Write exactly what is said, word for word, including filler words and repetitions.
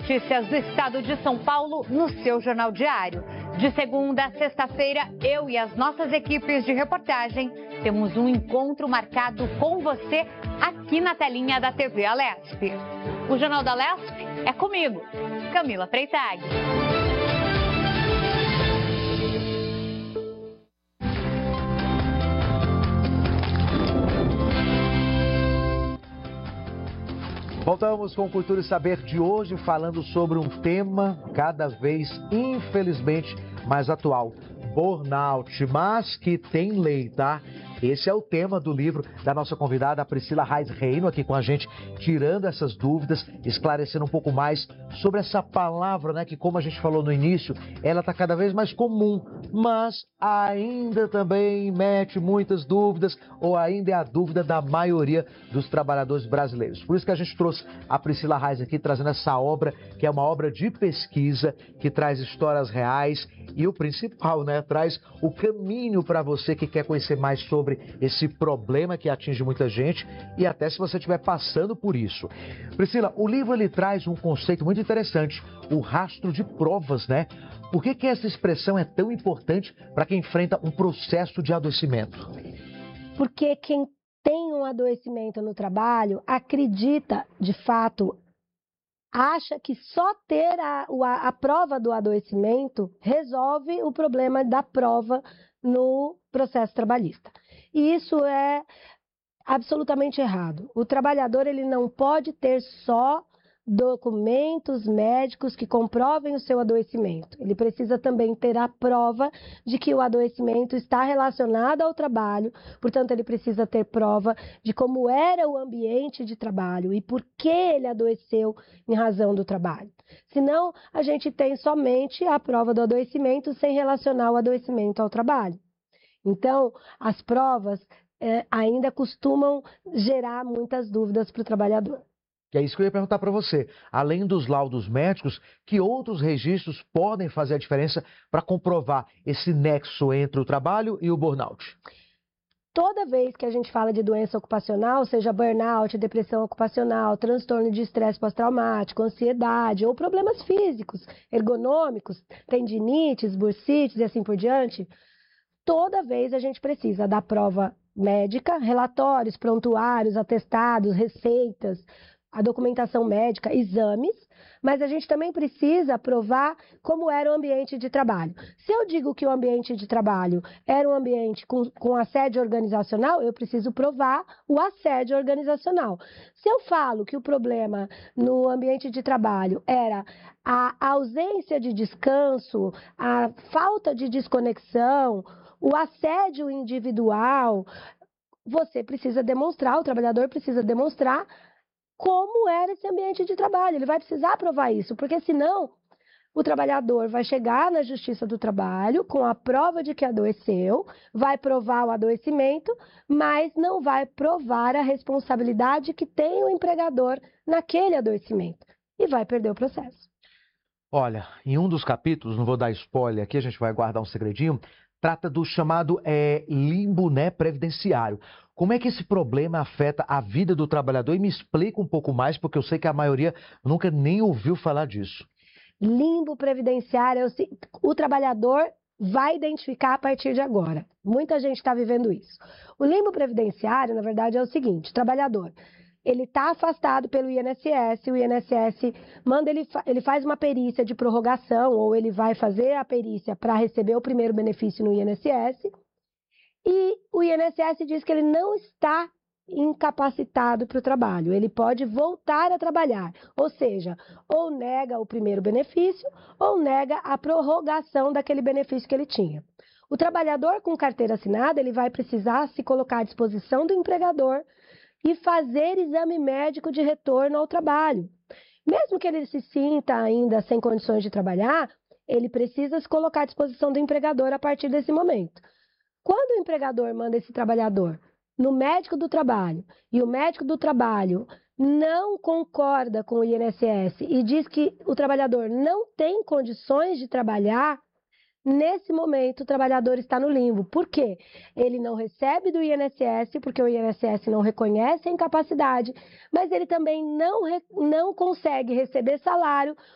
notícias do estado de São Paulo no seu Jornal Diário. De segunda a sexta-feira, eu e as nossas equipes de reportagem temos um encontro marcado com você aqui na telinha da T V Alesp. O Jornal da Alesp é comigo, Camila Freitag. Voltamos com o Cultura e Saber de hoje, falando sobre um tema cada vez, infelizmente, mais atual. Burnout, mas que tem lei, tá? Esse é o tema do livro da nossa convidada, a Priscila Reis Reino, aqui com a gente, tirando essas dúvidas, esclarecendo um pouco mais sobre essa palavra, né? Que, como a gente falou no início, ela está cada vez mais comum, mas ainda também mete muitas dúvidas, ou ainda é a dúvida da maioria dos trabalhadores brasileiros. Por isso que a gente trouxe a Priscila Reis aqui, trazendo essa obra, que é uma obra de pesquisa, que traz histórias reais e o principal, né? Traz o caminho para você que quer conhecer mais sobre esse problema que atinge muita gente e até se você estiver passando por isso. Priscila, o livro ele traz um conceito muito interessante, o rastro de provas, né? Por que que essa expressão é tão importante para quem enfrenta um processo de adoecimento? Porque quem tem um adoecimento no trabalho acredita, de fato, acha que só ter a, a, a prova do adoecimento resolve o problema da prova no processo trabalhista. E isso é absolutamente errado. O trabalhador ele não pode ter só documentos médicos que comprovem o seu adoecimento. Ele precisa também ter a prova de que o adoecimento está relacionado ao trabalho, portanto, ele precisa ter prova de como era o ambiente de trabalho e por que ele adoeceu em razão do trabalho. Senão, a gente tem somente a prova do adoecimento sem relacionar o adoecimento ao trabalho. Então, as provas é, ainda costumam gerar muitas dúvidas para o trabalhador. Que é isso que eu ia perguntar para você. Além dos laudos médicos, que outros registros podem fazer a diferença para comprovar esse nexo entre o trabalho e o burnout? Toda vez que a gente fala de doença ocupacional, seja burnout, depressão ocupacional, transtorno de estresse pós-traumático, ansiedade ou problemas físicos, ergonômicos, tendinites, bursites e assim por diante, toda vez a gente precisa da prova médica, relatórios, prontuários, atestados, receitas, a documentação médica, exames, mas a gente também precisa provar como era o ambiente de trabalho. Se eu digo que o ambiente de trabalho era um ambiente com, com assédio organizacional, eu preciso provar o assédio organizacional. Se eu falo que o problema no ambiente de trabalho era a ausência de descanso, a falta de desconexão, o assédio individual, você precisa demonstrar, o trabalhador precisa demonstrar como era esse ambiente de trabalho. Ele vai precisar provar isso, porque senão o trabalhador vai chegar na Justiça do Trabalho com a prova de que adoeceu, vai provar o adoecimento, mas não vai provar a responsabilidade que tem o empregador naquele adoecimento e vai perder o processo. Olha, em um dos capítulos, não vou dar spoiler aqui, a gente vai guardar um segredinho, trata do chamado é, limbo, né, previdenciário. Como é que esse problema afeta a vida do trabalhador? E me explica um pouco mais, porque eu sei que a maioria nunca nem ouviu falar disso. Limbo previdenciário, o trabalhador vai identificar a partir de agora. Muita gente está vivendo isso. O limbo previdenciário, na verdade, é o seguinte: o trabalhador, ele está afastado pelo I N S S, o I N S S manda ele, ele faz uma perícia de prorrogação, ou ele vai fazer a perícia para receber o primeiro benefício no I N S S, e o I N S S diz que ele não está incapacitado para o trabalho, ele pode voltar a trabalhar, ou seja, ou nega o primeiro benefício, ou nega a prorrogação daquele benefício que ele tinha. O trabalhador com carteira assinada, ele vai precisar se colocar à disposição do empregador e fazer exame médico de retorno ao trabalho. Mesmo que ele se sinta ainda sem condições de trabalhar, ele precisa se colocar à disposição do empregador a partir desse momento. Quando o empregador manda esse trabalhador no médico do trabalho e o médico do trabalho não concorda com o I N S S e diz que o trabalhador não tem condições de trabalhar, nesse momento o trabalhador está no limbo. Por quê? Ele não recebe do I N S S, porque o I N S S não reconhece a incapacidade, mas ele também não, não consegue receber salário,